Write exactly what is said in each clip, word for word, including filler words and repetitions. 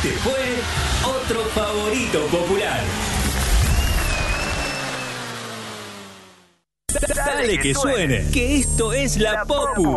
Este fue otro favorito popular. Dale que suene, que esto es la Popu.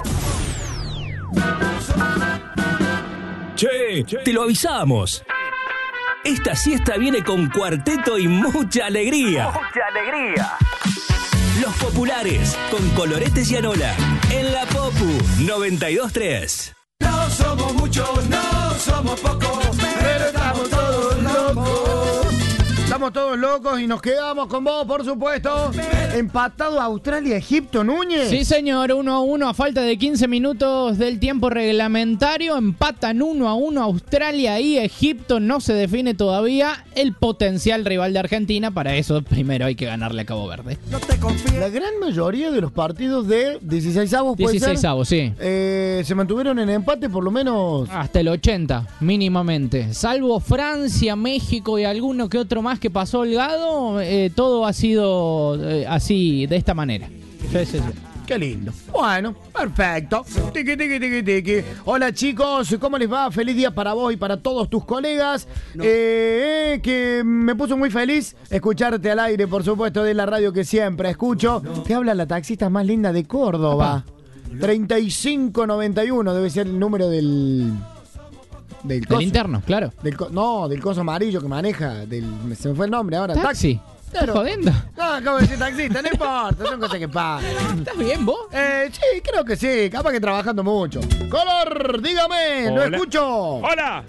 Che, te lo avisamos. Esta siesta viene con cuarteto y mucha alegría. Mucha alegría. Los populares, con Coloretes y Anola, en la Popu noventa y dos tres. No somos muchos, no somos pocos, pero estamos todos locos. Estamos todos locos y nos quedamos con vos, por supuesto. Empatado Australia-Egipto, Núñez. Sí, señor, uno a uno a falta de quince minutos del tiempo reglamentario. Empatan uno a uno Australia y Egipto. No se define todavía el potencial rival de Argentina. Para eso primero hay que ganarle a Cabo Verde. No te confío. La gran mayoría de los partidos de dieciseisavos, ¿puede ser? dieciseisavos, sí. Eh, se mantuvieron en empate por lo menos hasta el ochenta, mínimamente. Salvo Francia, México y alguno que otro más que pasó holgado, eh, todo ha sido eh, así, de esta manera. Sí, sí, sí. Qué lindo. Bueno, perfecto. Tiki, tiki, tiki, tiki. Hola, chicos, ¿cómo les va? Feliz día para vos y para todos tus colegas. No. Eh, eh, que me puso muy feliz escucharte al aire, por supuesto, de la radio que siempre escucho. No. Te habla la taxista más linda de Córdoba. treinta y cinco noventa y uno debe ser el número del... Del, del interno, claro. Del co- no, del coso amarillo que maneja. Del, se me fue el nombre ahora. Taxi. Claro. ¿Estás jodiendo? No, acabo de decir taxista, no importa, son cosas que pasan. ¿Estás bien vos? Eh, sí, creo que sí, capaz que trabajando mucho. Color, dígame, Hola. Lo escucho. Hola.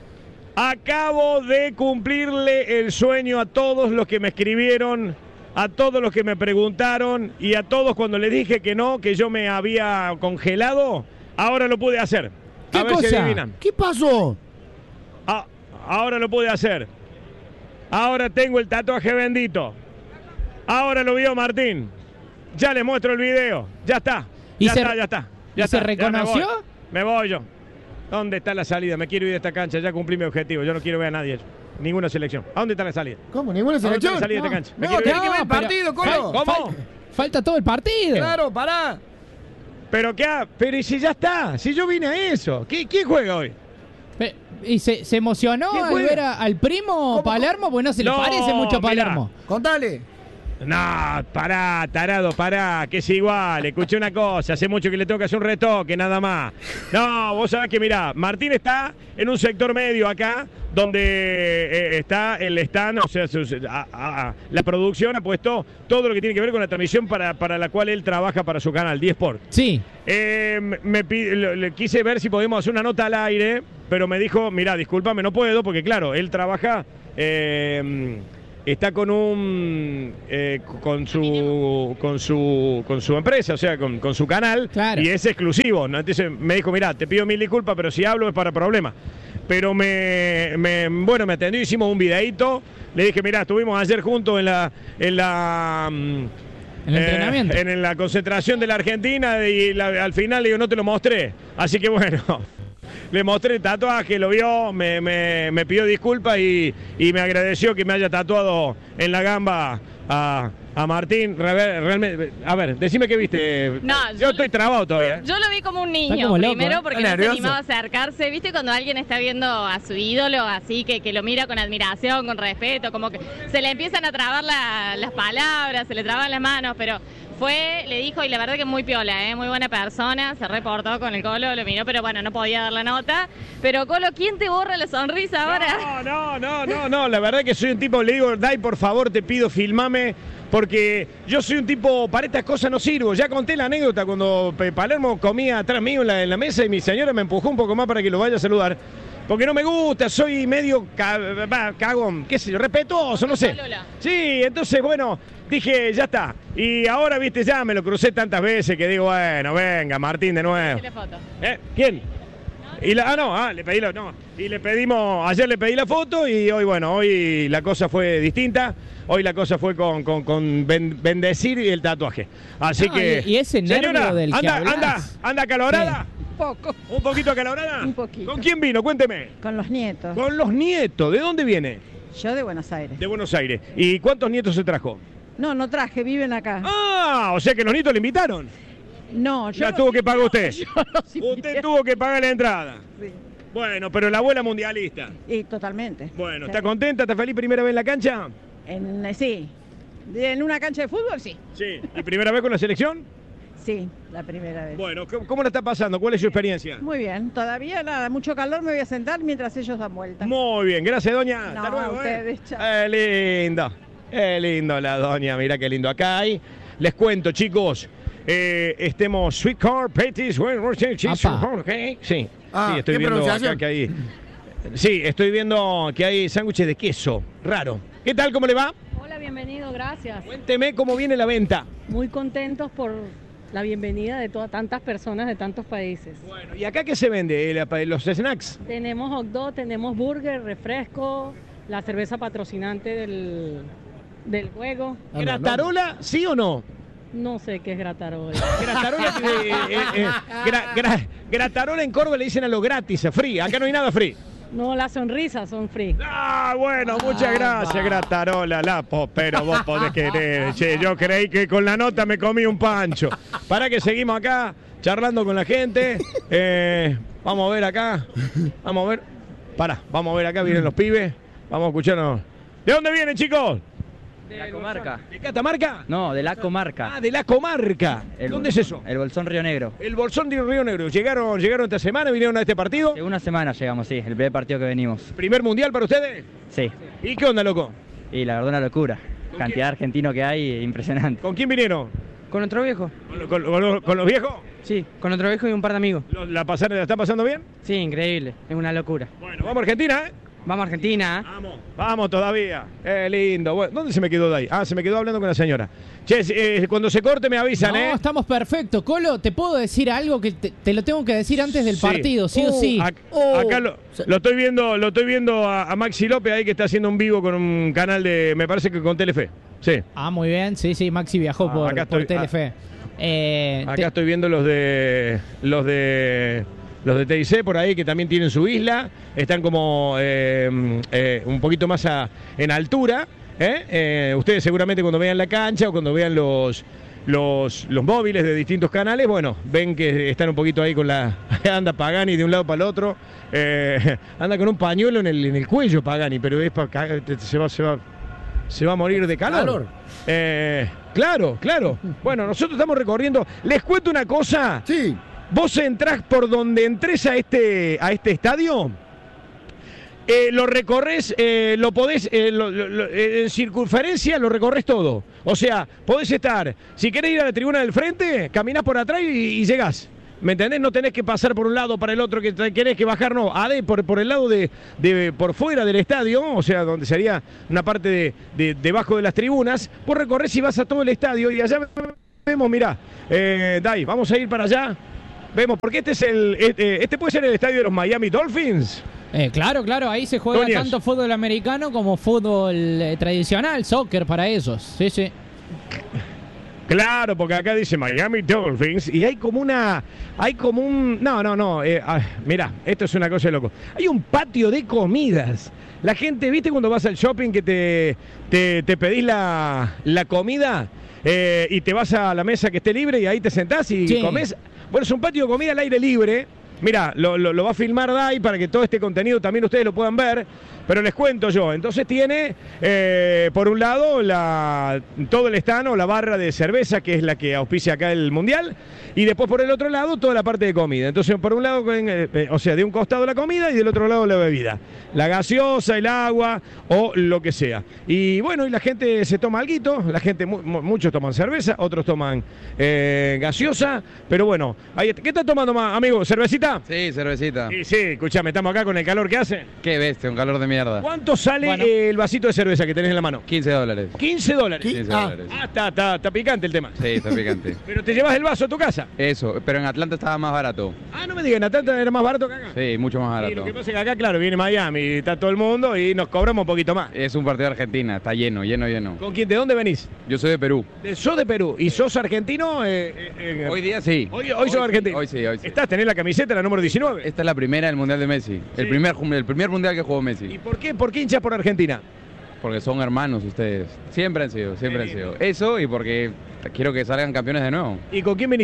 Acabo de cumplirle el sueño a todos los que me escribieron, a todos los que me preguntaron y a todos cuando les dije que no, que yo me había congelado, ahora lo pude hacer. ¿Qué a ver cosa? si adivinan. ¿Qué pasó? Ah, ahora lo pude hacer. Ahora tengo el tatuaje bendito. Ahora lo vio Martín. Ya les muestro el video. Ya está. ¿Y Ya se, está, ya está. Ya ¿y está. se reconoció? Ya me, voy. me voy yo. ¿Dónde está la salida? Me quiero ir de esta cancha. Ya cumplí mi objetivo. Yo no quiero ver a nadie. Ninguna selección. ¿A dónde está la salida? ¿Cómo? ¿Ninguna selección? ¿A dónde está la salida no. de esta cancha? Me No, quiero tiene ir. que ver el No, partido, pero- Colo. ¿Cómo? Fal- falta todo el partido. Claro, pará. ¿Pero qué? ha- Pero ¿y si ya está? Si yo vine a eso. ¿Qui- ¿Quién juega hoy? Pe- ¿Y se, se emocionó ¿Quién al juega? ver a- al primo Palermo? Pues no se le No, parece mucho a mirá. Palermo. Contale. No, pará, tarado, pará, que es igual. Escuché una cosa, hace mucho que le tengo que hacer un retoque, nada más. No, vos sabés que mirá, Martín está en un sector medio acá, donde eh, está el stand, o sea, su- a- a- a- la producción ha puesto todo lo que tiene que ver con la transmisión para, para la cual él trabaja para su canal, diez Sport. Sí. Eh, me pi- le, le quise ver si podemos hacer una nota al aire, pero me dijo, mirá, discúlpame, no puedo, porque claro, él trabaja... Eh, está con un eh, con su con su con su empresa, o sea, con, con su canal, Claro. y es exclusivo, ¿no? Entonces me dijo, mirá, te pido mil disculpas, pero si hablo es para problemas. Pero me, me bueno, me atendió, hicimos un videíto, le dije, mirá, estuvimos ayer juntos en la en la mm, El entrenamiento. en, en la concentración de la Argentina y la- al final le digo, no te lo mostré. Así que bueno, le mostré el tatuaje, lo vio, me, me, me pidió disculpas y, y me agradeció que me haya tatuado en la gamba a, a Martín. Re- Realmente, a ver, decime qué viste. No, yo, yo- estoy trabado todavía. ¿eh? Yo lo vi como un Está niño, como loco, primero ¿eh? porque Está no se nervioso. animaba a acercarse. ¿Viste cuando alguien está viendo a su ídolo así, que, que lo mira con admiración, con respeto, como que se le empiezan a trabar la- las palabras, se le traban las manos, pero fue, le dijo, y la verdad que muy piola, ¿eh? Muy buena persona, se reportó con el Colo, lo miró, pero bueno, no podía dar la nota. Pero Colo, ¿quién te borra la sonrisa ahora? No, no, no, no, no, la verdad que soy un tipo, le digo, Dai, por favor, te pido, filmame, porque yo soy un tipo, para estas cosas no sirvo. Ya conté la anécdota cuando Pe- Palermo comía atrás mío en la, en la mesa y mi señora me empujó un poco más para que lo vaya a saludar. Porque no me gusta, soy medio ca- va, cagón, qué sé yo, respetuoso, no sé. Lola. Sí, entonces, bueno, dije, ya está. Y ahora, viste, ya me lo crucé tantas veces que digo, bueno, venga, Martín de nuevo. Hacele foto. ¿Eh? ¿Quién? Y la, ah, no, ah, le pedí la, no. Y le pedimos, ayer le pedí la foto y hoy, bueno, hoy la cosa fue distinta. Hoy la cosa fue con, con, con ben- bendecir y el tatuaje. Así No, que. y- y ese nervio señora, del que anda, hablás. anda, anda acalorada. Poco, ¿Un poquito acalorada? Un poquito. ¿Con quién vino? Cuénteme. con los nietos. Con los nietos. ¿De dónde viene? Yo de Buenos Aires. De Buenos Aires. ¿Y cuántos nietos se trajo? No, no traje, viven acá. Ah, o sea que los nietos le invitaron. No, yo La los tuvo que pagar invité, usted. yo los invité. Usted tuvo que pagar la entrada. Sí. Bueno, pero la abuela mundialista. Y totalmente. Bueno, Sí. ¿está contenta? ¿Está feliz? ¿Primera vez en la cancha? En, eh, sí. En una cancha de fútbol, sí. Sí. ¿Y primera vez con la selección? Sí, la primera vez. Bueno, ¿cómo cómo la está pasando? ¿Cuál es su experiencia? Muy bien. Todavía nada, mucho calor, me voy a sentar mientras ellos dan vuelta. Muy bien, gracias, doña. No, Hasta luego, a ustedes, ¿eh? chao. Eh, lindo. Eh, lindo la doña, mira qué lindo. Acá hay, les cuento, chicos, eh, estemos Sweet Corn, Patties, okay. Sí, Ah, sí, estoy ¿qué viendo pronunciación? acá que hay. Sí, estoy viendo que hay sándwiches de queso, raro. ¿Qué tal? ¿Cómo le va? Hola, bienvenido, gracias. Cuénteme cómo viene la venta. Muy contentos por la bienvenida de todas tantas personas de tantos países. Bueno, ¿y acá qué se vende? Eh, ¿Los snacks? Tenemos hot dog, tenemos burger, refresco, la cerveza patrocinante del, del juego. Ah, no, no. ¿Gratarola, sí o no? No sé qué es gratarola. Gratarola, eh, eh, eh, gra- gra- gratarola en Córdoba le dicen a lo gratis, a free. Acá no hay nada free. No, las sonrisas son free. Ah, bueno, muchas gracias, Gratarola, la po, pero vos podés querer. Che, yo creí que con la nota me comí un pancho. Para que seguimos acá charlando con la gente. Eh, vamos a ver acá. Vamos a ver. Pará, vamos a ver acá, vienen los pibes. Vamos a escucharnos. ¿De dónde vienen, chicos? De la comarca. ¿De Catamarca? No, de la comarca. Ah, de la comarca. El ¿Dónde es Bolsón- eso? El Bolsón Río Negro. El Bolsón de Río Negro. ¿Llegaron, llegaron esta semana? ¿Vinieron a este partido? De una semana llegamos, sí, el primer partido que venimos. ¿Primer mundial para ustedes? Sí. ¿Y qué onda, loco? Y la verdad una locura. ¿Con Cantidad quién? de argentinos que hay, impresionante. ¿Con quién vinieron? Con otro viejo. ¿Con, lo- con- con los- con los viejos? Sí, con otro viejo y un par de amigos. ¿Los- ¿La, pasaron, ¿La están pasando bien? Sí, increíble. Es una locura. Bueno, vamos a Argentina, ¿eh? Vamos a Argentina. ¿eh? Vamos. Vamos todavía. Eh, lindo. Bueno, ¿dónde se me quedó de ahí? Ah, se me quedó hablando con la señora. Che, eh, cuando se corte me avisan, No, ¿eh? estamos perfectos. Colo, ¿te puedo decir algo que te, te lo tengo que decir antes del Sí. partido, sí o Uh, sí? Ac- Oh. Acá lo, lo estoy viendo, lo estoy viendo a, a Maxi López ahí que está haciendo un vivo con un canal de, me parece que con Telefe. Sí. Ah, muy bien, sí, sí, Maxi viajó Ah, por, acá por estoy- Telefe. Eh, Acá te- estoy viendo los de los de los de T I C por ahí que también tienen su isla, están como eh, eh, un poquito más a- en altura. ¿eh? Eh, ustedes seguramente cuando vean la cancha o cuando vean los los, los móviles de distintos canales, bueno, ven que están un poquito ahí con la anda Pagani de un lado para el otro, eh, anda con un pañuelo en el, en el cuello Pagani, pero es para se va se va se va a morir de calor. Calor. Eh, claro, claro. Bueno, nosotros estamos recorriendo. Les cuento una cosa. Sí. Vos entrás por donde entres a este, a este estadio, eh, lo recorres, eh, lo podés, eh, lo- lo- lo- eh, en circunferencia lo recorres todo. O sea, podés estar, si querés ir a la tribuna del frente, caminás por atrás y, y llegás. ¿Me entendés? No tenés que pasar por un lado para el otro, que te- querés que bajar, no. A de, por, por el lado de, de, por fuera del estadio, o sea, donde sería una parte de, de- debajo de las tribunas, vos recorres y vas a todo el estadio y allá vemos, mirá, eh, Dai, vamos a ir para allá. Vemos, porque este es el, este, este puede ser el estadio de los Miami Dolphins. eh, claro, claro, ahí se juega Toñas. tanto fútbol americano como fútbol eh, tradicional, soccer para esos. Sí, sí. Claro, porque acá dice Miami Dolphins y hay como una, hay como un, no, no, no, eh, ah, mirá, esto es una cosa de loco. Hay un patio de comidas. La gente, ¿viste cuando vas al shopping que te, te, te pedís la, la comida eh, y te vas a la mesa que esté libre y ahí te sentás y Sí. comés? Bueno, es un patio de comida al aire libre. Mira, lo, lo, lo va a filmar Dai para que todo este contenido también ustedes lo puedan ver. Pero les cuento yo, entonces tiene, eh, por un lado, la, todo el stand o la barra de cerveza, que es la que auspicia acá el Mundial, y después por el otro lado, toda la parte de comida. Entonces, por un lado, eh, eh, o sea, de un costado la comida y del otro lado la bebida. La gaseosa, el agua o lo que sea. Y bueno, y la gente se toma alguito, la gente, mu- mu- muchos toman cerveza, otros toman eh, gaseosa, pero bueno, ahí, ¿qué estás tomando más, amigo? ¿Cervecita? Sí, cervecita. Sí, sí, escuchame, estamos acá con el calor que hace. Qué bestia, un calor de mierda. ¿Cuánto sale Bueno. eh, el vasito de cerveza que tenés en la mano? quince dólares. quince dólares. quince Ah. dólares. Ah, está, está, está picante el tema. Sí, está picante. Pero te llevas el vaso a tu casa. Eso, pero en Atlanta estaba más barato. Ah, no me digan, Atlanta era más barato que acá. Sí, mucho más Y lo barato. que pasa es que acá, claro, viene Miami, y está todo el mundo y nos cobramos un poquito más. Es un partido de Argentina, está lleno, lleno, lleno. ¿Con quién? ¿De dónde venís? Yo soy de Perú. De, ¿Sos de Perú? ¿Y sos argentino? Eh, eh, eh, Hoy día sí. Hoy, hoy sos argentino. Hoy sí, hoy sí. Estás, tenés la camiseta, la número diecinueve. Esta es la primera del Mundial de Messi. El, Sí. primer, el primer Mundial que jugó ¿Y Messi. por qué, por qué hinchas por Argentina? Porque son hermanos ustedes. Siempre han sido, siempre han Qué sido. lindo. Eso y porque quiero que salgan campeones de nuevo. ¿Y con quién viniste?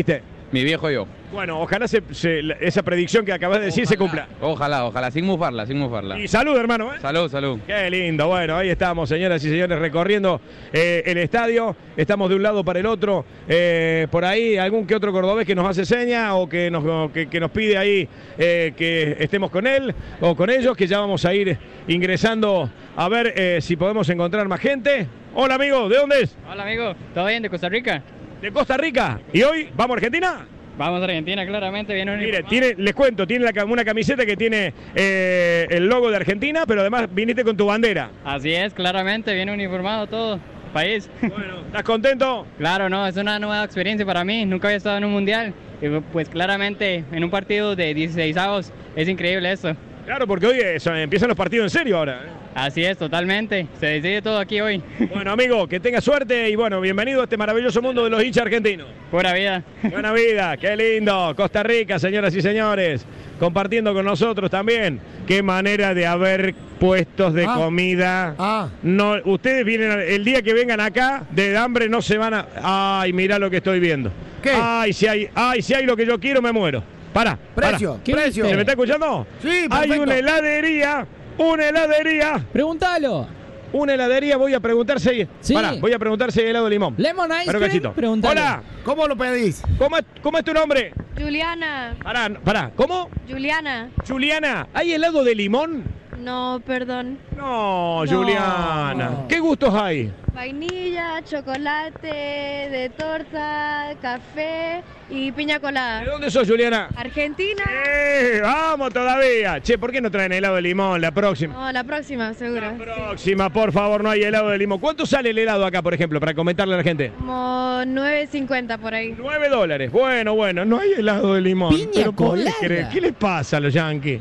Mi viejo y yo. Bueno, ojalá se, se- esa predicción que acabas de decir se cumpla. Ojalá, ojalá, sin mufarla, sin mufarla. Y salud, hermano. ¿eh? Salud, salud. Qué lindo. Bueno, ahí estamos, señoras y señores, recorriendo eh, el estadio. Estamos de un lado para el otro. Eh, por ahí algún que otro cordobés que nos hace seña o que nos, o que, que nos pide ahí eh, que estemos con él o con ellos, que ya vamos a ir ingresando a ver eh, si podemos encontrar más gente. Hola, amigo, ¿de dónde es? Hola, amigo. ¿Todo bien? ¿De Costa Rica? De Costa Rica. ¿Y hoy vamos a Argentina? Vamos a Argentina, claramente. Viene un Mire, tiene, les cuento, tiene la ca- una camiseta que tiene eh, el logo de Argentina, pero además viniste con tu bandera. Así es, claramente. Viene uniformado todo. País. Bueno, ¿estás contento? Claro, no. Es una nueva experiencia para mí. Nunca había estado en un mundial. Y pues claramente en un partido de dieciseisavos es increíble eso. Claro, porque hoy eso, empiezan los partidos en serio ahora. ¿eh? Así es, totalmente. Se decide todo aquí hoy. Bueno, amigo, que tenga suerte y bueno, bienvenido a este maravilloso mundo de los hinchas argentinos. Pura vida. Buena vida, qué lindo. Costa Rica, señoras y señores, compartiendo con nosotros también. Qué manera de haber puestos de Ah. comida. Ah. No, ustedes vienen, a- el día que vengan acá, de hambre no se van a... Ay, mirá lo que estoy viendo. ¿Qué? Ay, si hay, ay, si hay lo que yo quiero, me muero. Pará, pará. Precio, ¿Qué precio. ¿Se me está escuchando? Sí, Hay perfecto. una heladería, una heladería, Pregúntalo. una heladería, voy a preguntar si hay, Sí. pará, voy a preguntar si hay helado de limón. Lemon Ice Pero Cream, cachito. pregúntale. Hola, ¿Cómo lo pedís? ¿cómo es, cómo es tu nombre? Juliana, Pará, pará, ¿cómo? Juliana. Juliana, ¿hay helado de limón? No, perdón. No, No. Juliana. ¿Qué gustos hay? Vainilla, chocolate, de torta, café y piña colada. ¿De dónde sos, Juliana? Argentina. ¡Eh! ¡Vamos todavía! Che, ¿por qué no traen helado de limón la próxima? No, la próxima, seguro. sí. Próxima, por favor, no hay helado de limón. ¿Cuánto sale el helado acá, por ejemplo, para comentarle a la gente? Como nueve cincuenta por ahí. nueve dólares. Bueno, bueno, no hay helado de limón. Piña Pero podés colada. creer, ¿qué les pasa a los yankees?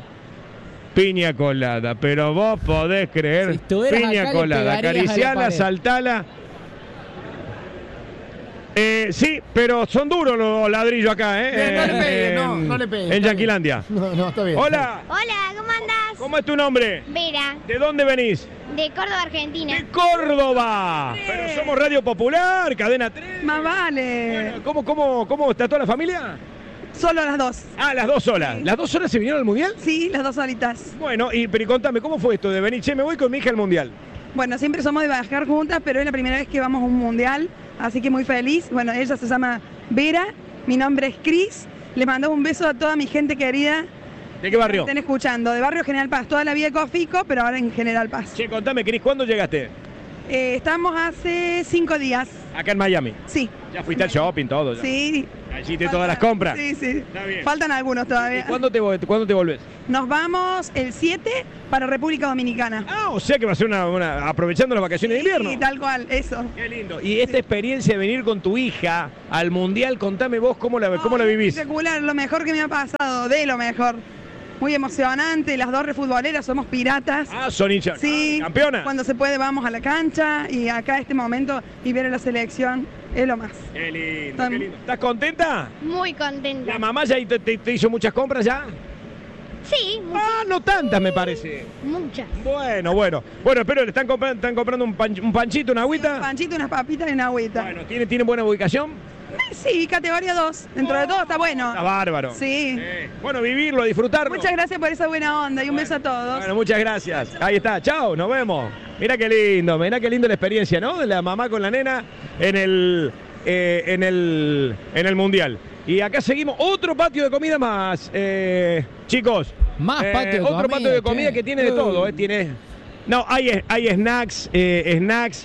Piña colada, pero vos podés creer. Si estuvieras Piña acá, le colada, pegarías a la acariciala, pared. saltala. Eh, sí, pero son duros los ladrillos acá, ¿eh? Bien, no le En- pegue, no, no le pegue. En está Yanquilandia. bien. No, no, está bien. Hola, Hola, ¿cómo andás? ¿cómo es tu nombre? Vera, ¿De dónde venís? de Córdoba, Argentina. ¡De Córdoba! Pero somos Radio Popular, Cadena tres. Más vale. Bueno, ¿cómo, cómo, ¿Cómo está toda la familia? Solo las dos. Ah, las dos solas. Sí. ¿Las dos solas se vinieron al Mundial? Sí, las dos solitas. Bueno, y, pero y contame, ¿cómo fue esto de venir? Che, me voy con mi hija al Mundial. Bueno, siempre somos de viajar juntas, pero es la primera vez que vamos a un mundial, así que muy feliz. Bueno, ella se llama Vera, mi nombre es Cris. Le mando un beso a toda mi gente querida. ¿De qué barrio? Que estén escuchando, de Barrio General Paz, toda la vida de Cofico, pero ahora en General Paz. Che, contame, Cris, ¿cuándo llegaste? Eh, estamos hace cinco días. Acá en Miami. Sí. Ya fuiste al shopping, todo. Ya. Sí. Hiciste Falta- todas las compras. Sí, sí. Está bien. Faltan algunos ¿Y todavía. cuándo te, vol- cuándo te volvés? Nos vamos el siete para República Dominicana. Ah, o sea que va a ser una, una- aprovechando las vacaciones de invierno. Sí, tal cual, eso. Qué lindo. Y esta experiencia de venir con tu hija al Mundial, contame vos cómo la, cómo la Ay, vivís. Espectacular, lo mejor que me ha pasado, de lo mejor. Muy emocionante, las dos refutboleras somos piratas. Ah, son hinchas. Sí, Ah, campeona. cuando se puede vamos a la cancha y acá este momento y ver a la selección es lo más. Qué lindo, Tam- qué lindo. ¿Estás contenta? Muy contenta. ¿La mamá ya te, te- te hizo muchas compras ya? Sí, mu- Ah, no tantas me parece. muchas. Bueno, bueno. Bueno, espero le están comprando, están comprando un, pan- un panchito, una Un agüita. panchito, unas papitas y una agüita. Bueno, ¿tiene, ¿tiene buena ubicación? Eh, Sí, categoría dos. Dentro de todo está bueno. Está bárbaro. Sí. Eh, bueno, vivirlo, disfrutarlo. Muchas gracias por esa buena onda y un beso a todos. Bueno, muchas gracias. Ahí está, chao, nos vemos. Mira qué lindo, mira qué lindo la experiencia, ¿no? De la mamá con la nena en el, eh, en el, en el Mundial. Y acá seguimos, otro patio de comida más, eh, chicos. Más Eh, patio de Otro comida, patio de comida che. que tiene de Uh. todo, ¿eh? Tiene... No, hay, hay snacks, eh, snacks,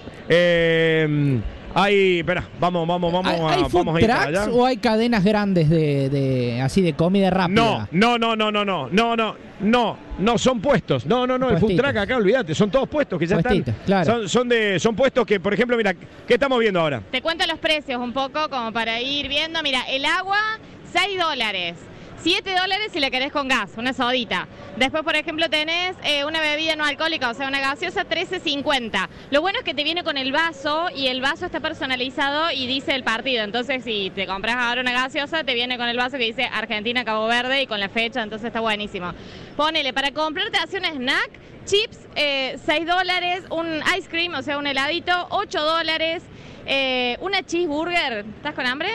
eh, hay... Espera, vamos, vamos, vamos, ¿Hay, a, hay food vamos a ir para trucks allá. o hay cadenas grandes de, de así de comida rápida? No, no, no, no, no, no, no, no, no, no, son puestos. No, no, no, el food Puestitos. truck acá, olvídate, son todos puestos que ya Puestitos, están. claro. Son, son de, son puestos que, por ejemplo, mira, ¿qué estamos viendo ahora? Te cuento los precios un poco como para ir viendo. Mira, el agua, seis dólares. siete dólares si la querés con gas, una sodita. Después, por ejemplo, tenés eh, una bebida no alcohólica, o sea, una gaseosa, trece cincuenta. Lo bueno es que te viene con el vaso y el vaso está personalizado y dice el partido. Entonces, si te compras ahora una gaseosa, te viene con el vaso que dice Argentina, Cabo Verde y con la fecha, entonces está buenísimo. Ponele, para comprarte hace un snack, chips, eh, seis dólares, un ice cream, o sea, un heladito, ocho dólares, eh, una cheeseburger. ¿Estás con hambre?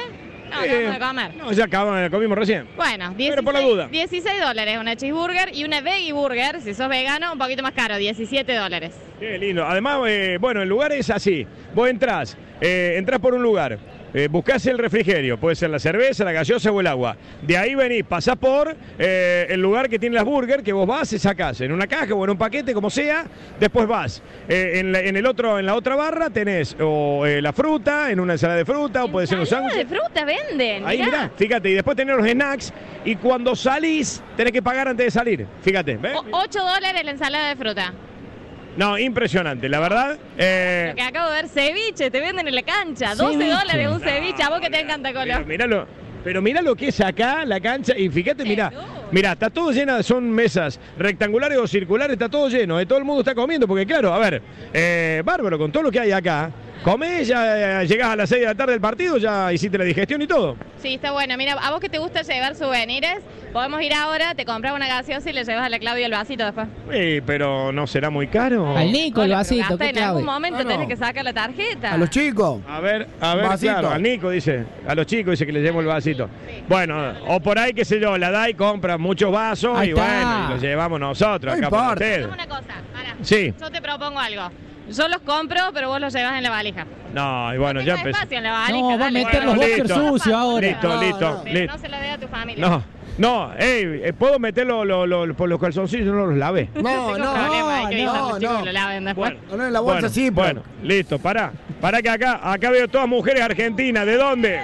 No, acabamos de comer. No, ya acabamos, comimos recién. Bueno, Pero por la duda. dieciséis dólares una cheeseburger y una veggie burger, si sos vegano, un poquito más caro, diecisiete dólares. Qué lindo. Además, eh, bueno, el lugar es así. Vos entrás, eh, entrás por un lugar, eh, buscás el refrigerio, puede ser la cerveza, la gaseosa o el agua. De ahí venís, pasás por eh, el lugar que tiene las burgers, que vos vas y sacás en una caja o en un paquete, como sea. Después vas. Eh, en, la, en el otro, en la otra barra tenés o eh, la fruta, en una ensalada de fruta, o puede ser un Ensalada sándwich. de fruta venden, Ahí, mirá. mirá, fíjate, y después tenés los snacks, y cuando salís, tenés que pagar antes de salir. Fíjate, ¿ves? O- ocho dólares la ensalada de fruta. No, impresionante, la verdad. Eh, Lo que acabo de ver, ceviche, te venden en la cancha, doce Ceviche. dólares un ceviche, a vos que te encanta, Colo. Mirá, miralo. Pero mirá lo que es acá, la cancha, y fíjate, mirá, mirá, está todo lleno, son mesas rectangulares o circulares, está todo lleno, eh, todo el mundo está comiendo, porque claro, a ver, eh, bárbaro, con todo lo que hay acá, comés, ya eh, llegás a las seis de la tarde del partido, ya hiciste la digestión y todo. Sí, está bueno. Mira, a vos que te gusta llevar souvenirs, podemos ir ahora, te compras una gaseosa y le llevas a la Claudia el vasito después. Eh, pero ¿no será muy caro? Al Nico el Pero vasito, gasta, qué en algún clave. momento Claro. tenés que sacar la tarjeta. A los chicos. A ver, a ver, Vasito. claro, al Nico dice, a los chicos dice que le llevemos el vasito. Bueno, o por ahí, qué sé yo, la D A I compra muchos vasos Ahí y está. bueno, y los llevamos nosotros No acá para importa. ustedes. Hacemos una cosa, pará. Sí. Yo te propongo algo. Yo los compro, pero vos los llevas en la valija. No, y bueno, No ya tengas empezó. espacio en la valija, No, va a dale. meter los Bueno, boxers listo. sucios ahora. Listo, No, listo, no. Pero listo. no se lo dé a tu familia. No, no, ey, eh, ¿puedo meter lo- lo- lo- por los calzoncillos? No los lavé. No, Tengo no, problema, hay que avisar a no, los chicos no. que lo laven después. Bueno, No, no, en la bolsa bueno, sí, pero- bueno, listo, pará. Pará que acá, acá veo todas mujeres argentinas. ¿De dónde?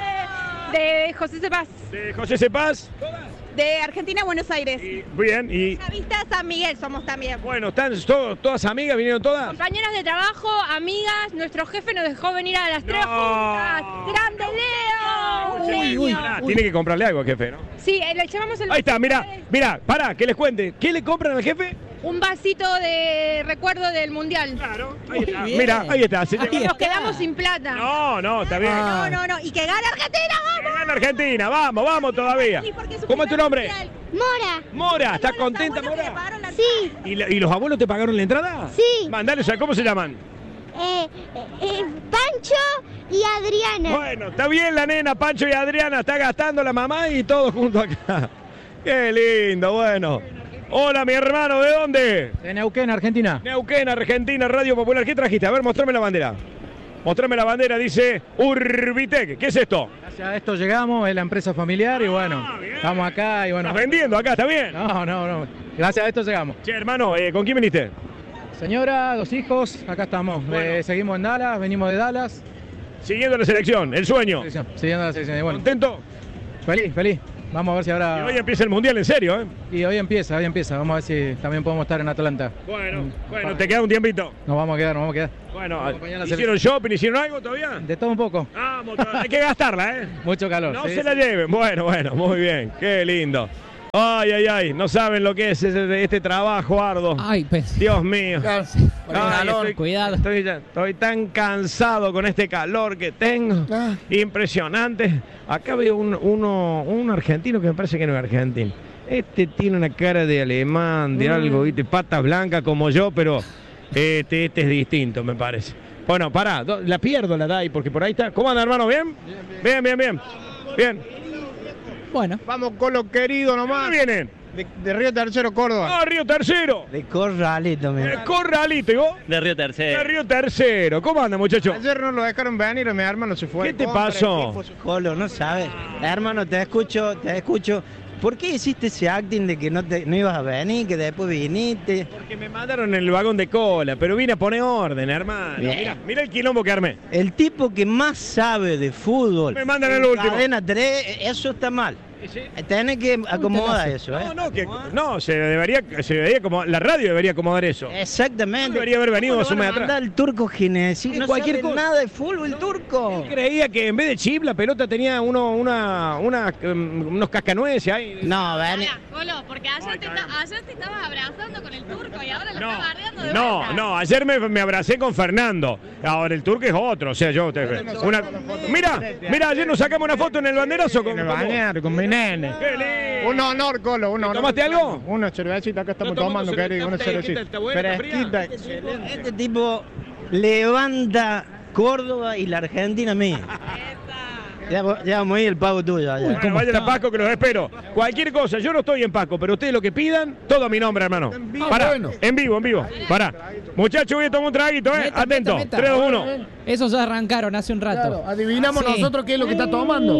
De José Cepaz. ¿De José Cepaz? De Argentina, Buenos Aires. Bien, y Vista San Miguel somos también. bueno, ¿están to- todas amigas? ¿Vinieron todas? Compañeras de trabajo, amigas, nuestro jefe nos dejó venir a las tres juntas. ¡Grande Leo! Un genio. Pará, tiene que comprarle algo al jefe, ¿no? Sí, eh, le llevamos el Ahí está, mirá, mirá, pará, que les cuente. ¿Qué le compran al jefe? un vasito de recuerdo del Mundial. Claro, ahí está. Mira, ahí está. se llegó. Nos quedamos sin plata. No, no, está bien. No, no, no. Y que gane Argentina, vamos. Gana Argentina, vamos, vamos todavía. ¿Cómo es tu nombre? Mora. Mora, ¿estás contenta, Mora? Sí. ¿Y, la- y los abuelos te pagaron la entrada? Sí. Mandale, o sea, ¿cómo se llaman? Eh, eh, eh, Pancho y Adriana. Bueno, está bien la nena, Pancho y Adriana, está gastando la mamá y todo junto acá. Qué lindo, bueno. Hola, mi hermano, ¿de dónde? De Neuquén, Argentina. Neuquén, Argentina, Radio Popular. ¿Qué trajiste? A ver, mostrame la bandera. Mostrame la bandera, dice Urbitec. ¿Qué es esto? Gracias a esto llegamos, es la empresa familiar y bueno, estamos acá y bueno. ¿Estás vendiendo acá? ¿Está bien? No, no, no. Gracias a esto llegamos. Che, hermano, eh, ¿con quién viniste? Señora, dos hijos, acá estamos. Eh, seguimos en Dallas, venimos de Dallas. Siguiendo la selección, el sueño. Selección, siguiendo la selección. Y bueno, ¿Contento? feliz, feliz. Vamos a ver si Y ahora. hoy empieza el Mundial, en serio, ¿eh? Y hoy empieza, hoy empieza. Vamos a ver si también podemos estar en Atlanta. Bueno, bueno, te queda un tiempito. Nos vamos a quedar, nos vamos a quedar. Bueno, Vamos a acompañar a la ¿hicieron shopping? ¿Hicieron algo todavía? De todo un poco. Vamos, hay que gastarla, ¿eh? Mucho calor. No sí, se sí. la lleven. Bueno, bueno, muy bien. Qué lindo. Ay, ay, ay. No saben lo que es ese- este trabajo arduo. Ay, pues. Dios mío. Claro, por el Ay, calor. estoy, Cuidado. Estoy, ya- estoy tan cansado con este calor que tengo. Ah. Impresionante. Acá veo un, uno, un argentino que me parece que no es argentino. Este tiene una cara de alemán, de Mm. algo, ¿viste? Patas blancas como yo, pero este, este es distinto, me parece. Bueno, pará, do- la pierdo la D A I porque por ahí está. ¿Cómo anda, hermano? ¿Bien? Bien, bien, bien. Bien. Bueno. Vamos con lo querido nomás. ¿Dónde vienen? De, de Río Tercero, Córdoba. Ah, Río Tercero. De Corralito, Eh, Corralito, ¿y vos? De Río De Tercero. Río Tercero. ¿Cómo anda, muchacho? Ayer no lo dejaron venir y mi hermano se fue. ¿Qué te pasó? Colo, no sabes. Hermano, te escucho, te escucho. ¿Por qué hiciste ese acting de que no, te, no ibas a venir, que después viniste? Porque me mandaron en el vagón de cola, pero vine a poner orden, hermano. Bien. Mira, mira el quilombo que armé. El tipo que más sabe de fútbol. Me mandan en el último. Cadena tres, eso está mal. Tenés que acomodar eso, ¿eh? No, no, que, no, se debería, se debería como, la radio debería acomodar eso. Exactamente. No debería haber venido ¿Cómo a lo su van a atrás. mandar el turco Ginesi? Es No cualquier sabe cosa. nada de fútbol el turco. Creía que en vez de chip la pelota tenía uno, una, una, um, unos cascanueces ahí. No, ven. Colo, porque ayer te, esta- ayer te estabas abrazando con el turco y ahora lo No, estás bardeando de No, vuelta. no, ayer me, me abracé con Fernando. Ahora el turco es otro, o sea, yo te, una, mira, mira, ayer nos sacamos una foto en el banderazo con, En el con vos. bañar, con mi nene. Qué lindo. Un honor, Colo, un honor. ¿Tomaste algo? Una cervecita, acá estamos No, tomando tomando, querido, una cerveza, cervecita. ¿está buena, está fría? Fresquita. Este tipo levanta Córdoba y la Argentina mía. Ya, ya vamos a ir el pago tuyo allá. Bueno, vayan a Paco que los espero. Cualquier cosa, yo no estoy en Paco, pero ustedes lo que pidan, todo a mi nombre, hermano. Pará, bueno. en vivo, en vivo. Pará. Muchachos, voy a tomar un traguito, ¿eh? Meta, Atento. meta, meta. tres, dos, uno. Esos ya arrancaron hace un rato. Claro, adivinamos Sí. nosotros qué es lo que está tomando.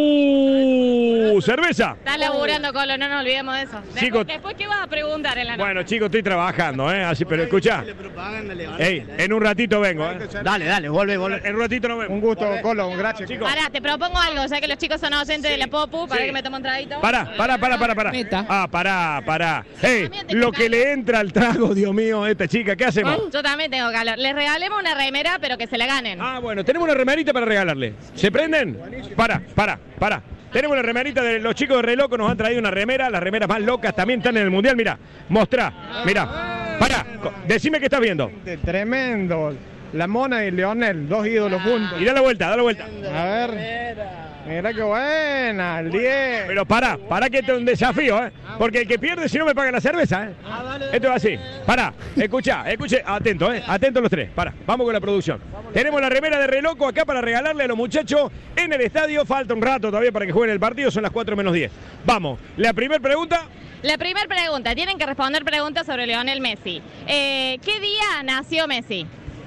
Uh, cerveza. Estás laburando, Colo, no nos olvidemos de eso. Después, Chicos. después ¿qué vas a preguntar en la noche? Bueno, chicos, estoy trabajando, ¿eh? Así, pero escucha. Ey, en un ratito vengo, ¿eh? Dale, dale, vuelve, vuelve. En un ratito nos vemos. Un gusto, Colo, gracias. Chicos. Pará, te propongo algo, ya que los chicos son oyentes de la Popu, para Sí. que me tome un traguito. Pará, pará, pará, pará, pará. Meta. Ah, pará, pará. Ey, También te lo quejas. que le entra al trago, Dios mío, a esta chica, ¿qué hacemos? Yo también tengo calor. Les regalemos una remera, pero que se la ganen. Ah, bueno, tenemos una remerita para regalarle. ¿Se prenden? Para, para, para. Tenemos una remerita de los chicos de Re Loco, nos han traído una remera, las remeras más locas también están en el Mundial, mirá, mostrá, mirá. Pará, co- decime qué estás viendo. Tremendo. La Mona y Leonel, dos ídolos juntos. Y da la vuelta, da la vuelta. A ver. Mira qué buena, el diez. Pero pará, pará que esto es un desafío, ¿eh? Porque el que pierde si no me paga la cerveza, ¿eh? Esto es así. Pará, escuchá, escuche, atento, ¿eh? Atentos los tres. Pará, vamos con la producción. Tenemos la remera de Re Loco acá para regalarle a los muchachos en el estadio. Falta un rato todavía para que jueguen el partido, son las cuatro menos diez. Vamos, la primera pregunta. La primera pregunta, tienen que responder preguntas sobre Lionel Messi. Eh, ¿Qué día nació Messi?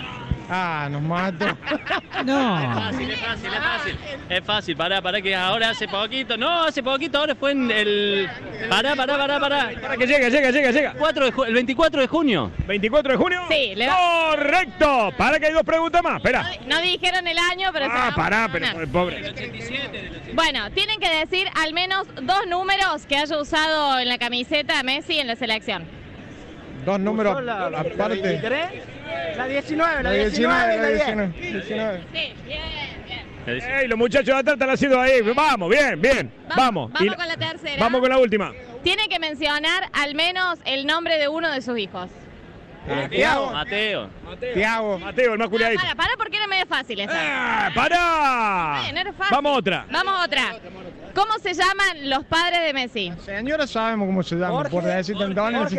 Ah, nos mato. No. Es fácil, es fácil, es fácil. Es fácil, pará, pará, que ahora hace poquito. No, hace poquito, ahora fue en el. Pará, pará, pará, pará. Para que llegue, llega, llega, llega. cuatro de ju- el veinticuatro de junio. ¿veinticuatro de junio? Sí, le va- Correcto. Para que hay dos preguntas más. Espera. No dijeron el año, pero se Ah, la pará, vamos a pero poner. pobre. Bueno, tienen que decir al menos dos números que haya usado en la camiseta Messi en la selección. Dos números aparte. La diecinueve, La diecinueve, la diecinueve. diecinueve. Sí, bien, bien. Ey, los muchachos de atrás están haciendo ahí. Vamos, bien, bien. Vamos. Vamos Y la- con la tercera. Vamos con la última. Tienen que mencionar al menos el nombre de uno de sus hijos. Tiago. Mateo. Tiago. Mateo, el más culiadito. Para, para, porque era medio fácil esa. Ah, ¡Pará! Bueno, era fácil. Vamos a otra. Vamos a otra. ¿Cómo se llaman los padres de Messi? Señora, sabemos cómo se llama, por decirte entonces.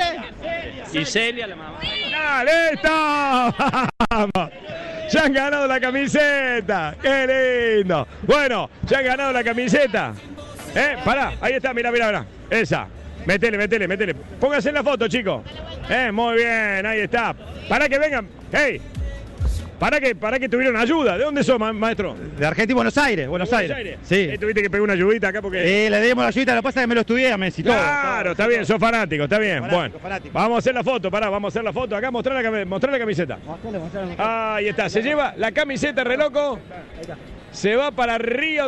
Y Celia, la mamá. ¡Dale, listo! ¡Vamos! Ya han ganado la camiseta. ¡Qué lindo! Bueno, ya han ganado la camiseta. ¿Eh? Pará, ahí está, mira, mira, mira. Esa. Métele, métele, métele. Pónganse en la foto, chicos. Eh, muy bien, ahí está. Para que vengan. ¡Hey! Para que, para que tuvieron ayuda. ¿De dónde sos, ma- maestro? De Argentina, Buenos Aires, Buenos Aires. Sí. Eh, tuviste que pegar una ayudita acá porque. Eh, le dimos la ayudita, lo que pasa es que me lo estudié a Messi. todo, Claro, todo, está todo. bien, sos fanático, está bien. Fanático, Bueno, fanático. vamos a hacer la foto, pará, vamos a hacer la foto. Acá, mostrar la, cami- mostrar la camiseta. Ahí está, se lleva la camiseta Re Loco. Se va para Río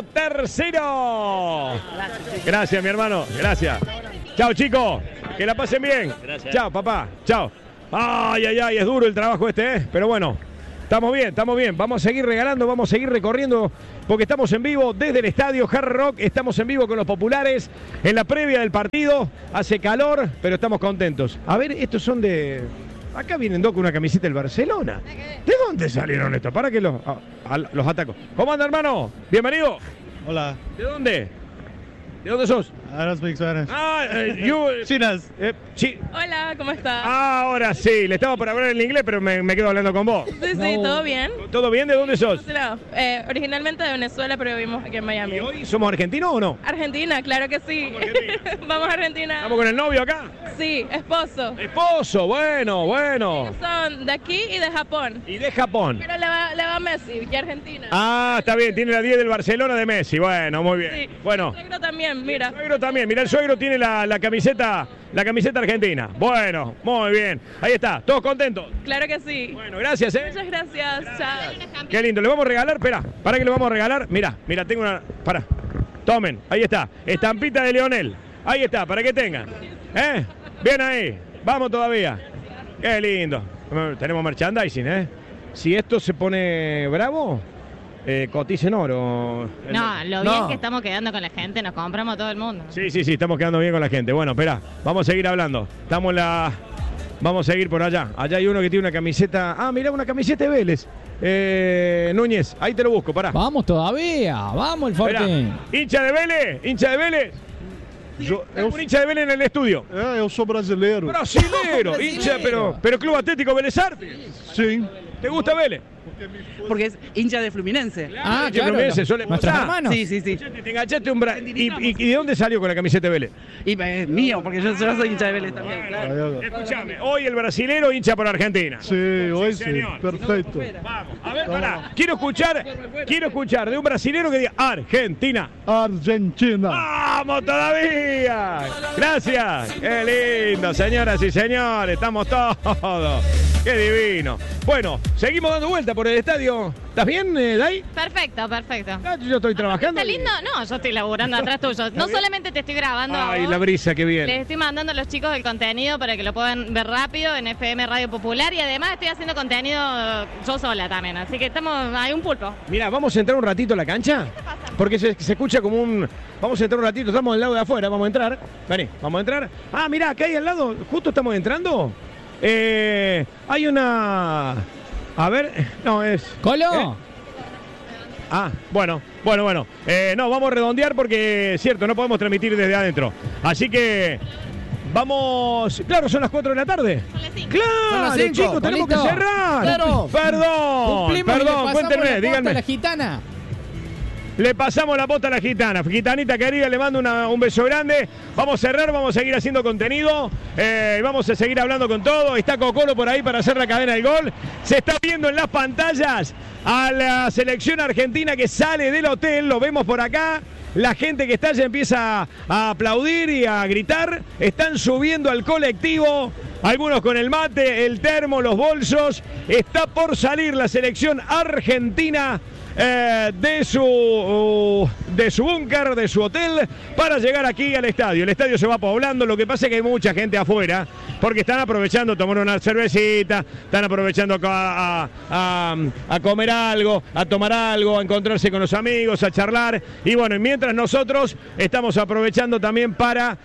Tercero. Gracias, mi hermano, gracias. Chao, chicos, que la pasen bien. Gracias. Chao, papá, chao. Ay, ay, ay, es duro el trabajo este, ¿eh? Pero bueno, estamos bien, estamos bien. Vamos a seguir regalando, vamos a seguir recorriendo, porque estamos en vivo desde el estadio Hard Rock. Estamos en vivo con los populares en la previa del partido. Hace calor, pero estamos contentos. A ver, estos son de... Acá vienen dos con una camiseta del Barcelona. ¿De dónde salieron estos? Para que los, a- a- los ataco. ¿Cómo anda, hermano? Bienvenido. Hola. ¿De dónde? ¿De dónde sos? I don't speak Spanish. Ah, eh, you... Chinas. Eh, sí. Hola, ¿cómo estás? Ahora sí, le estaba por hablar en inglés, pero me, me quedo hablando con vos. Sí, sí, ¿todo bien? ¿Todo bien? ¿De dónde sos? No, eh, originalmente de Venezuela, pero vivimos aquí en Miami. ¿Y hoy somos argentinos o no? Argentina, claro que sí. Vamos a Argentina. ¿Estamos con el novio acá? Sí, esposo. Esposo, bueno, bueno. Son de aquí y de Japón. Y de Japón. Pero le va, le va Messi y Argentina. Ah, está bien, tiene la diez del Barcelona de Messi. Bueno, muy bien. Sí. Bueno. El suegro también, mira. El suegro también, mira, el suegro tiene la, la camiseta, la camiseta argentina. Bueno, muy bien. Ahí está, todos contentos. Claro que sí. Bueno, gracias, eh. Muchas gracias. Chao. Qué lindo, le vamos a regalar, espera, para que le vamos a regalar. Mira, mira, tengo una. Para. Tomen, ahí está. Estampita de Leonel. Ahí está, para que tengan. ¿Eh? Bien ahí. Vamos todavía. Qué lindo. Tenemos merchandising, ¿eh? Si esto se pone bravo, eh, cotice en oro. No, lo bien que estamos quedando con la gente, nos compramos a todo el mundo. Sí, sí, sí, estamos quedando bien con la gente. Bueno, espera, vamos a seguir hablando. Estamos en la. Vamos a seguir por allá. Allá hay uno que tiene una camiseta. Ah, mirá, una camiseta de Vélez. Eh, Núñez, ahí te lo busco, pará. Vamos todavía, vamos el Esperá. Fortín. ¿Hincha de Vélez? ¿Hincha de Vélez? Yo, un hincha de Vélez en el estudio. É, eu sou brasileiro. Brasileiro, hincha, pero, pero Club Atlético Vélez Sarsfield. Sim. ¿Te gusta Vélez? Porque es hincha de Fluminense. Ah, Hincha de Fluminense, suele- nuestros Ah, hermanos. Sí, sí, sí. Te enganchaste un bra... ¿Y, y, y de dónde salió con la camiseta de Vélez? Y es mío, porque yo, yo soy hincha de Vélez también. Claro. Escuchame, hoy el brasilero hincha por Argentina. Sí, hoy sí, señor. perfecto. Vamos, a ver, pará. Quiero escuchar, quiero escuchar de un brasilero que diga Argentina. Argentina. ¡Vamos todavía! Gracias. Qué lindo, señoras y señores. Estamos todos. Qué divino. Bueno, seguimos dando vuelta por el estadio. ¿Estás bien, eh, Dai? Perfecto, perfecto. Ah, yo estoy trabajando. ¿Está lindo? No, yo estoy laburando atrás tuyo. No bien? solamente te estoy grabando a Ay, vos, la brisa que les viene. estoy mandando a los chicos el contenido para que lo puedan ver rápido en F M Radio Popular y además estoy haciendo contenido yo sola también. Así que estamos, hay un pulpo. Mira, vamos a entrar un ratito a la cancha. Porque se, se escucha como un... Vamos a entrar un ratito, estamos del lado de afuera, vamos a entrar. Vení, vamos a entrar. Ah, mirá, acá ahí al lado, justo estamos entrando. Eh, hay una... A ver, no, es... ¡Colo! ¿Eh? Ah, bueno, bueno, bueno. Eh, no, vamos a redondear porque es cierto, no podemos transmitir desde adentro. Así que vamos... Claro, son las cuatro de la tarde. Claro, Son las cinco, chicos, tenemos que Polito. cerrar. Claro. Perdón, Cumplimos y le perdón, pasamos cuéntenme, la posta díganme. a la gitana. Le pasamos la posta a la gitana. Gitanita querida, le mando una- un beso grande. Vamos a cerrar, vamos a seguir haciendo contenido. Eh, vamos a seguir hablando con todo. Está Cocolo por ahí para hacer la cadena del gol. Se está viendo en las pantallas a la selección argentina que sale del hotel. Lo vemos por acá. La gente que está allá empieza a aplaudir y a gritar. Están subiendo al colectivo. Algunos con el mate, el termo, los bolsos. Está por salir la selección argentina eh, de su uh, de su búnker, de su hotel, para llegar aquí al estadio. El estadio se va poblando, lo que pasa es que hay mucha gente afuera, porque están aprovechando a tomar una cervecita, están aprovechando a, a, a, a comer algo, a tomar algo, a encontrarse con los amigos, a charlar. Y bueno, y mientras nosotros estamos aprovechando también para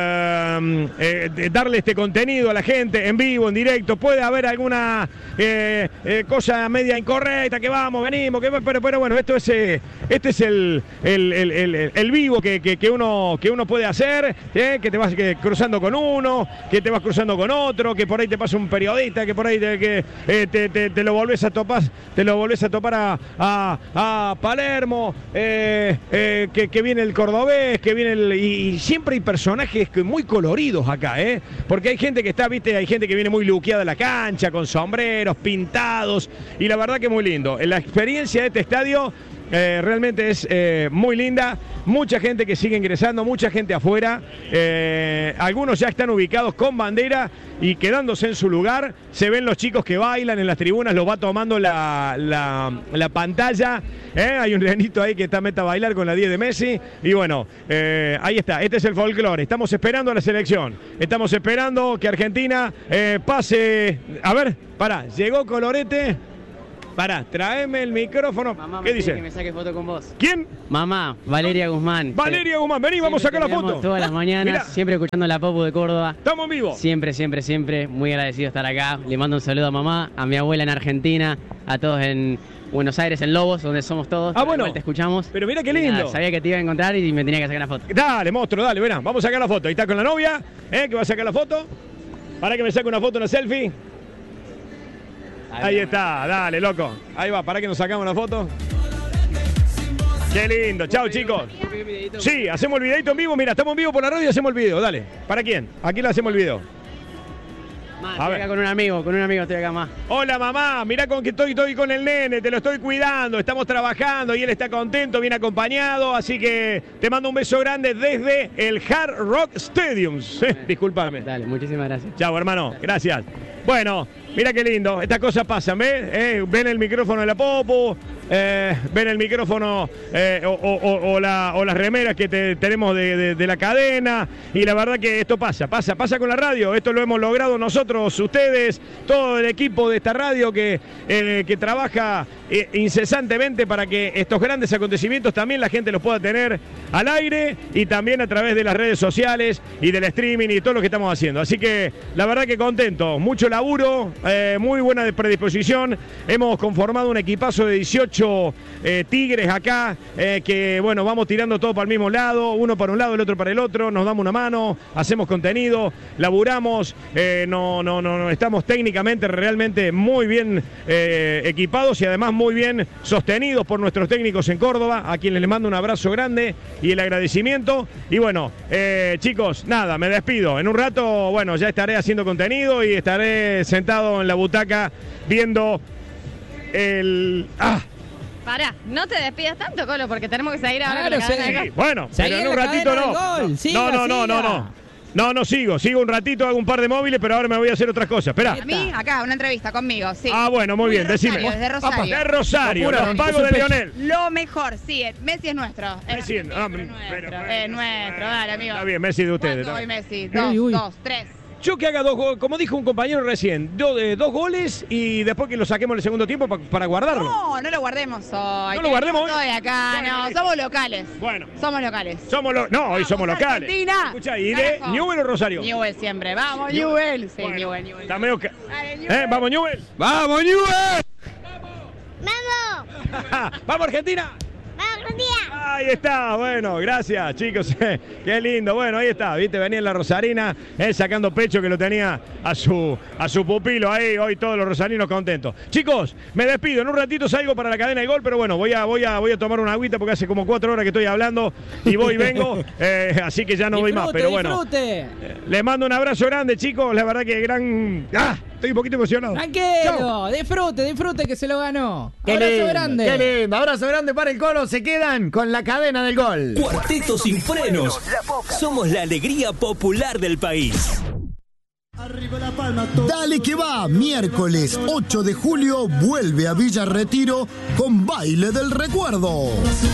eh, eh, darle este contenido a la gente en vivo, en directo. Puede haber alguna eh, eh, cosa media incorrecta, que vamos, venimos, que pero, pero bueno, esto es eh, este es el, el, el, el, el vivo que, que, que, uno, que uno puede hacer, ¿eh? Que te vas que, cruzando con uno, que te vas cruzando con otro, que por ahí te pasa un periodista, que por ahí te, que, eh, te, te, te lo volvés a topar, te lo volvés a topar a, a, a Palermo, eh, eh, que, que viene el cordobés, que viene el. Y, y siempre hay personajes que muy coloridos acá, ¿eh? Porque hay gente que está, viste, hay gente que viene muy luqueada a la cancha, con sombreros, pintados, y la verdad que muy lindo. La experiencia de este estadio eh, realmente es eh, muy linda. Mucha gente que sigue ingresando, mucha gente afuera. Eh, algunos ya están ubicados con bandera y quedándose en su lugar. Se ven los chicos que bailan en las tribunas, los va tomando la, la, la pantalla. ¿eh? Hay un renito ahí que está meta a bailar con la diez de Messi. Y bueno, eh, ahí está. Este es el folclore. Estamos esperando a la selección. Estamos esperando que Argentina eh, pase. A ver, pará, llegó Colorete. Pará, tráeme el micrófono. Mamá, ¿Qué me dice? pide que me saque foto con vos. ¿Quién? Mamá, Valeria Guzmán. Valeria Guzmán, vení, vamos a sacar la foto. Todas las mañanas, Mirá. siempre escuchando la Popu de Córdoba. Estamos en vivo. Siempre, siempre, siempre. Muy agradecido de estar acá. Le mando un saludo a mamá, a mi abuela en Argentina, a todos en Buenos Aires, en Lobos, donde somos todos. Ah, bueno. Igual te escuchamos. Pero mira qué Y lindo. nada, sabía que te iba a encontrar y me tenía que sacar una foto. Dale, monstruo, dale, verá. Vamos a sacar la foto. Ahí está con la novia, ¿eh? Que va a sacar la foto. Para que me saque una foto, una selfie. Ahí está, dale, loco. Ahí va, para que nos sacamos la foto. Qué lindo, chao chicos. Sí, hacemos el videito en vivo. Mira, estamos en vivo por la radio y hacemos el video, dale. ¿Para quién? Aquí le hacemos el video. Mamá, A estoy ver. acá con un amigo, con un amigo estoy acá más. Hola mamá, mirá con que estoy, estoy con el nene, te lo estoy cuidando, estamos trabajando y él está contento, bien acompañado, así que te mando un beso grande desde el Hard Rock Stadium. Sí, discúlpame. Dale, muchísimas gracias. Chao hermano, gracias. Bueno, mira qué lindo, estas cosas pasan, ¿ves? Eh, ven el micrófono de la Popo, eh, ven el micrófono eh, o, o- o la- o las remeras que te- tenemos de, de- de la cadena, y la verdad que esto pasa, pasa, pasa con la radio, esto lo hemos logrado nosotros, ustedes, todo el equipo de esta radio que, eh, que trabaja eh, incesantemente para que estos grandes acontecimientos también la gente los pueda tener al aire y también a través de las redes sociales y del streaming y todo lo que estamos haciendo. Así que la verdad que contento, mucho laburo, eh, muy buena predisposición. Hemos conformado un equipazo de dieciocho eh, tigres acá, eh, que bueno, vamos tirando todo para el mismo lado, uno para un lado, el otro para el otro, nos damos una mano, hacemos contenido, laburamos, eh, no, no, no, no, estamos técnicamente realmente muy bien eh, equipados y además muy bien sostenidos por nuestros técnicos en Córdoba, a quienes les mando un abrazo grande y el agradecimiento. Y bueno, eh, chicos, nada, me despido. En un rato, bueno, ya estaré haciendo contenido y estaré sentado en la butaca viendo el... ¡Ah! Pará, no te despidas tanto, Colo, porque tenemos que seguir ahora Claro, con la cadena sí. de gol. Bueno, Seguí pero en en un la ratito cadena no. del gol. Siga, no, no, no, siga. no, no. No, no sigo, sigo un ratito, hago un par de móviles, pero ahora me voy a hacer otras cosas. Espera. A mí, acá, una entrevista conmigo, sí. Ah, bueno, muy bien, de Rosario, decime. Desde Rosario. De Rosario, Apura, los pagos de pecho. Lionel. Lo mejor, sí, eh, Messi es nuestro. Es Messi, nuestro, ah, es pero- nuestro, pero- es nuestro, dale, amigo. Está bien, Messi de ustedes. ¿Cuánto está hoy bien. Messi? Dos, Uy, uy. dos, tres. Yo que haga dos goles, como dijo un compañero recién, do- eh, dos goles y después que lo saquemos en el segundo tiempo pa- para guardarlo. No, no lo guardemos hoy. ¿No lo guardemos hoy? Estoy acá, no, somos locales. Bueno. Somos locales. Somos los, no, hoy somos locales. Argentina. Escucha, ¿y de Carajo. Newell o Rosario? Newell siempre. Vamos, Newell. Newell. Sí, Bueno, Newell, Newell. Está medio ca- Dale, Newell. ¿Eh? ¿Vamos, Newell? ¡Vamos, Newell! ¡Vamos! ¡Vamos, Argentina! ¡Vamos, un día! Ahí está, bueno, gracias chicos, qué lindo, bueno, ahí está, viste, venía en la Rosarina, él sacando pecho que lo tenía a su, a su pupilo ahí, hoy todos los rosarinos contentos. Chicos, me despido, en un ratito salgo para la cadena de gol, pero bueno, voy a, voy a, voy a tomar una agüita porque hace como cuatro horas que estoy hablando y voy y vengo, eh, así que ya no voy más, pero bueno. Disfrute. Les mando un abrazo grande, chicos, la verdad que gran... ¡Ah! Estoy un poquito emocionado. Tranquilo, disfrute, disfrute que se lo ganó. Qué Abrazo lindo, grande. qué lindo. Abrazo grande para el Colo. Se quedan con la cadena del gol. Cuarteto sin frenos. Somos la alegría popular del país. Dale que va, miércoles ocho de julio vuelve a Villa Retiro con Baile del Recuerdo.